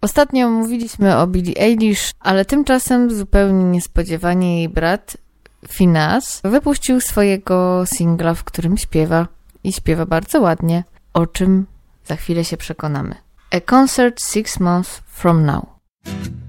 Ostatnio mówiliśmy o Billie Eilish, ale tymczasem zupełnie niespodziewanie jej brat Finneas wypuścił swojego singla, w którym śpiewa i śpiewa bardzo ładnie, o czym za chwilę się przekonamy. A Concert 6 Months From Now.